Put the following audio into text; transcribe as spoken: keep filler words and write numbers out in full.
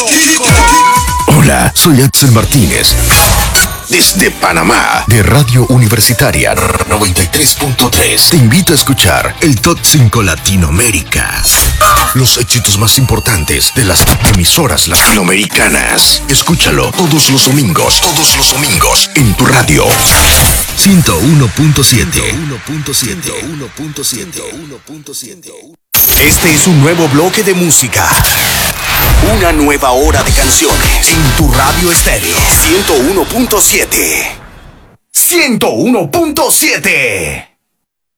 Hola, soy Axel Martínez. Desde Panamá, de Radio Universitaria noventa y tres punto tres, te invito a escuchar el Top cinco Latinoamérica. Los éxitos más importantes de las emisoras latinoamericanas. Escúchalo todos los domingos, todos los domingos, en tu radio. ciento uno punto siete. Este es un nuevo bloque de música. Una nueva hora de canciones en tu radio estéreo. ciento uno punto siete. ciento uno punto siete.